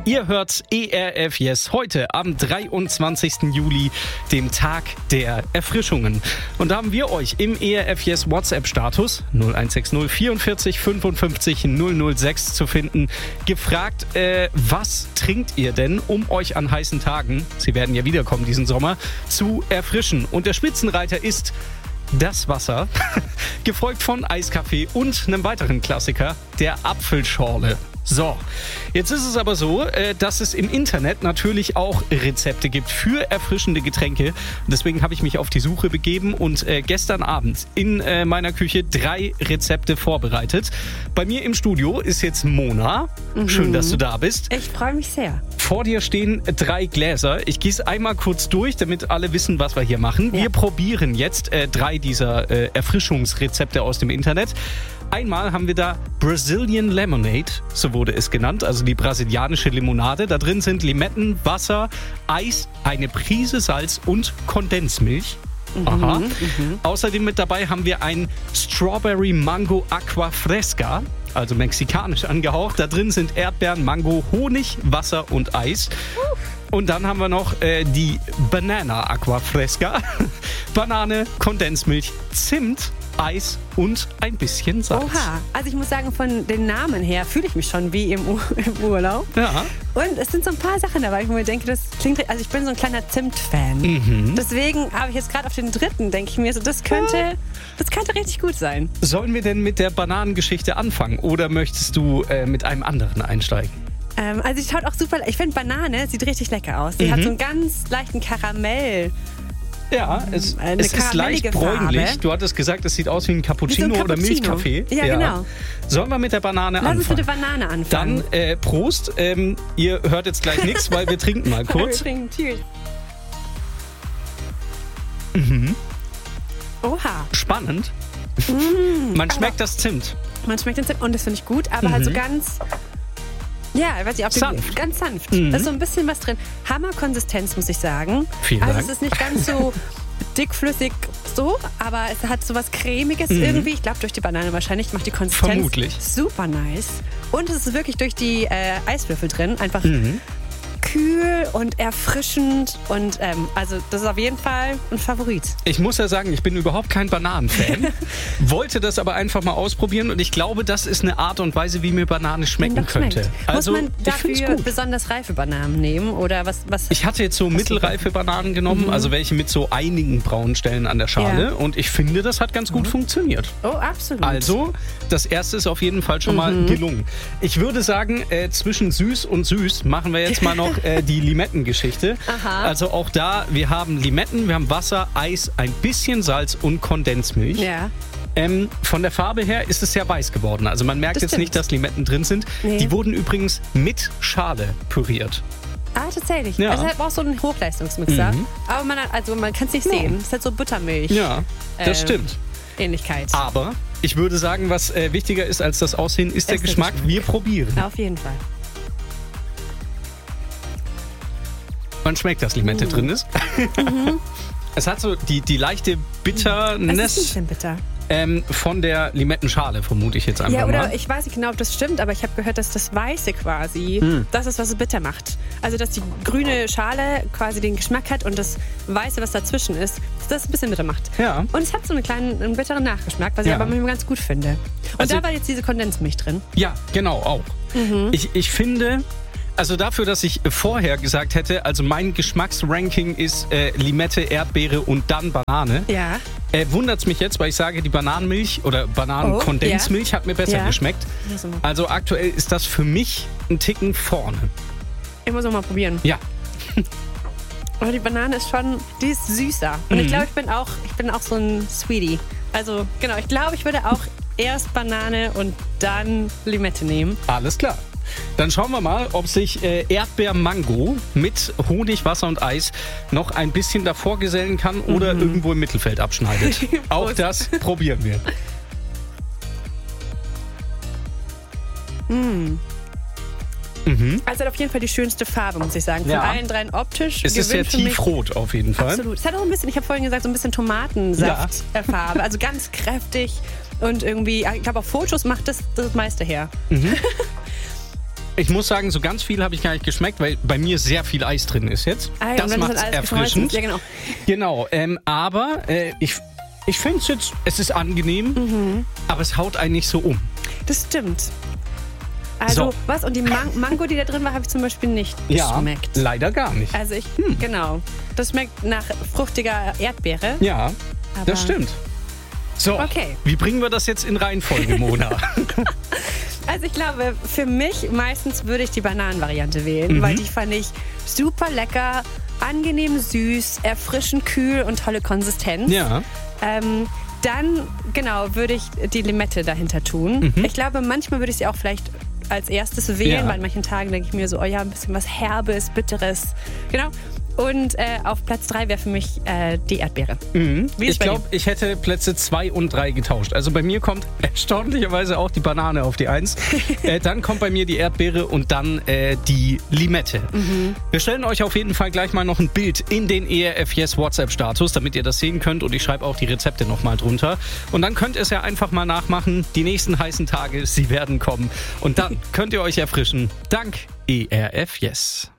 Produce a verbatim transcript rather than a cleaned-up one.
Ihr hört E R F Yes heute am dreiundzwanzigsten Juli, dem Tag der Erfrischungen. Und da haben wir euch im E R F Yes WhatsApp-Status null eins sechs null vierundvierzig fünfundfünfzig null null sechs zu finden, gefragt, äh, was trinkt ihr denn, um euch an heißen Tagen, sie werden ja wiederkommen diesen Sommer, zu erfrischen? Und der Spitzenreiter ist das Wasser, gefolgt von Eiskaffee und einem weiteren Klassiker, der Apfelschorle. So, jetzt ist es aber so, dass es im Internet natürlich auch Rezepte gibt für erfrischende Getränke. Deswegen habe ich mich auf die Suche begeben und gestern Abend in meiner Küche drei Rezepte vorbereitet. Bei mir im Studio ist jetzt Mona. Mhm. Schön, dass du da bist. Ich freue mich sehr. Vor dir stehen drei Gläser. Ich gehe es einmal kurz durch, damit alle wissen, was wir hier machen. Ja. Wir probieren jetzt äh, drei dieser äh, Erfrischungsrezepte aus dem Internet. Einmal haben wir da Brazilian Lemonade, so wurde es genannt, also die brasilianische Limonade. Da drin sind Limetten, Wasser, Eis, eine Prise Salz und Kondensmilch. Aha. Mhm, mh. Außerdem mit dabei haben wir ein Strawberry Mango Aqua Fresca, also mexikanisch angehaucht. Da drin sind Erdbeeren, Mango, Honig, Wasser und Eis. Und dann haben wir noch äh, die Banana Aqua Fresca. Banane, Kondensmilch, Zimt, Eis und ein bisschen Salz. Oha, also ich muss sagen, von den Namen her fühle ich mich schon wie im, U- im Urlaub. Ja. Und es sind so ein paar Sachen dabei, wo ich denke, das klingt, also ich bin so ein kleiner Zimt-Fan. Mhm. Deswegen habe ich jetzt gerade auf den dritten, denke ich mir, so das könnte, das könnte richtig gut sein. Sollen wir denn mit der Bananengeschichte anfangen oder möchtest du äh, mit einem anderen einsteigen? Ähm, also die schaut auch super, ich finde Banane sieht richtig lecker aus. Die mhm. hat so einen ganz leichten Karamell. Ja, es, es ist leicht bräunlich. Farbe. Du hattest gesagt, es sieht aus wie ein Cappuccino, wie so ein Cappuccino. Oder Milchkaffee. Ja, ja, genau. Sollen wir mit der Banane Lass anfangen? Lass uns mit der Banane anfangen. Dann äh, Prost. Ähm, ihr hört jetzt gleich nichts, weil wir trinken mal kurz. wir trinken, cheers. Mhm. Oha. Spannend. Mm, man schmeckt das Zimt. Man schmeckt den Zimt und das finde ich gut, aber mhm. halt so ganz... Ja, weiß ich, auf sanft. Den, ganz sanft. Mhm. Da ist so ein bisschen was drin. Hammerkonsistenz, muss ich sagen. Vielen also Dank. Es ist nicht ganz so dickflüssig so, aber es hat so was Cremiges mhm. irgendwie. Ich glaube, durch die Banane wahrscheinlich macht die Konsistenz vermutlich super nice. Und es ist wirklich durch die äh, Eiswürfel drin. Einfach mhm. kühl und erfrischend. Und ähm, also das ist auf jeden Fall ein Favorit. Ich muss ja sagen, ich bin überhaupt kein Bananenfan. Wollte das aber einfach mal ausprobieren und ich glaube, das ist eine Art und Weise, wie mir Banane schmecken könnte. Schmeckt. Also, muss man dafür besonders reife Bananen nehmen? Oder was, was ich hatte jetzt so mittelreife Bananen genommen, mhm. also welche mit so einigen braunen Stellen an der Schale. Ja. Und ich finde, das hat ganz gut mhm. funktioniert. Oh, absolut. Also, das erste ist auf jeden Fall schon mhm. mal gelungen. Ich würde sagen, äh, zwischen süß und süß machen wir jetzt mal noch äh, die Limettengeschichte. Aha. Also auch da, wir haben Limetten, wir haben Wasser, Eis, ein bisschen Salz und Kondensmilch. Ja. Ähm, von der Farbe her ist es sehr weiß geworden. Also man merkt das jetzt stimmt. nicht, dass Limetten drin sind. Nee. Die wurden übrigens mit Schale püriert. Ah, tatsächlich. Ja. Also es hat auch so einen Hochleistungsmixer. Mhm. Aber man, also man kann es nicht ja. sehen. Es ist halt so Buttermilch. Ja, das ähm, stimmt. Ähnlichkeit. Aber ich würde sagen, was äh, wichtiger ist als das Aussehen, ist, ist der, der Geschmack. Geschmack. Wir probieren. Auf jeden Fall. Man schmeckt, dass Limette mhm. drin ist. Mhm. Es hat so die, die leichte Bitterness. Es ist ein bisschen bitter. Ähm, von der Limettenschale, vermute ich jetzt einfach ja, oder mal. Ich weiß nicht genau, ob das stimmt, aber ich habe gehört, dass das Weiße quasi, mm. das ist, was es bitter macht. Also, dass die grüne Schale quasi den Geschmack hat und das Weiße, was dazwischen ist, das ein bisschen bitter macht. Ja. Und es hat so einen kleinen, einen bitteren Nachgeschmack, was ja. ich aber manchmal ganz gut finde. Und also, da war jetzt diese Kondensmilch drin. Ja, genau, auch. Mhm. Ich, ich finde... Also dafür, dass ich vorher gesagt hätte, also mein Geschmacksranking ist äh, Limette, Erdbeere und dann Banane. Ja. Äh, Wundert es mich jetzt, weil ich sage, die Bananenmilch oder Bananenkondensmilch oh, ja. hat mir besser ja. geschmeckt. Also aktuell ist das für mich ein Ticken vorne. Ich muss auch mal probieren. Ja. Aber die Banane ist schon, die ist süßer. Und mhm. ich glaube, ich bin auch, ich bin auch so ein Sweetie. Also genau, ich glaube, ich würde auch erst Banane und dann Limette nehmen. Alles klar. Dann schauen wir mal, ob sich äh, Erdbeer-Mango mit Honig, Wasser und Eis noch ein bisschen davor gesellen kann oder mhm. irgendwo im Mittelfeld abschneidet. Auch das probieren wir. Mm. Mhm. Also hat auf jeden Fall die schönste Farbe, muss ich sagen. Von ja. allen dreien optisch. Es ist sehr tiefrot auf jeden Fall. Absolut. Es hat auch ein bisschen, ich habe vorhin gesagt, so ein bisschen Tomatensaft-Farbe. Ja. Also ganz kräftig und irgendwie, ich glaube auf Fotos macht das das meiste her. Mhm. Ich muss sagen, so ganz viel habe ich gar nicht geschmeckt, weil bei mir sehr viel Eis drin ist jetzt. Ah, ja, das und macht es erfrischend. Ja, genau. Genau, ähm, aber äh, ich, ich finde es jetzt, es ist angenehm, mhm. aber es haut einen nicht so um. Das stimmt. Also, so. was? Und die Man- Mango, die da drin war, habe ich zum Beispiel nicht geschmeckt. Ja, leider gar nicht. Also ich, hm. genau. Das schmeckt nach fruchtiger Erdbeere. Ja, aber das stimmt. So, okay. Wie bringen wir das jetzt in Reihenfolge, Mona? Also ich glaube, für mich meistens würde ich die Bananenvariante wählen, mhm. weil die fand ich super lecker, angenehm süß, erfrischend kühl und tolle Konsistenz. Ja. Ähm, dann, genau, würde ich die Limette dahinter tun. Mhm. Ich glaube, manchmal würde ich sie auch vielleicht als erstes wählen, ja. weil an manchen Tagen denke ich mir so, oh ja, ein bisschen was Herbes, Bitteres. Genau. Und äh, auf Platz drei wäre für mich äh, die Erdbeere. Mhm. Ich glaube, ich hätte Plätze zwei und drei getauscht. Also bei mir kommt erstaunlicherweise auch die Banane auf die eins. äh, dann kommt bei mir die Erdbeere und dann äh, die Limette. Mhm. Wir stellen euch auf jeden Fall gleich mal noch ein Bild in den E R F Yes WhatsApp-Status, damit ihr das sehen könnt. Und ich schreibe auch die Rezepte nochmal drunter. Und dann könnt ihr es ja einfach mal nachmachen. Die nächsten heißen Tage, sie werden kommen. Und dann könnt ihr euch erfrischen. Dank E R F Yes.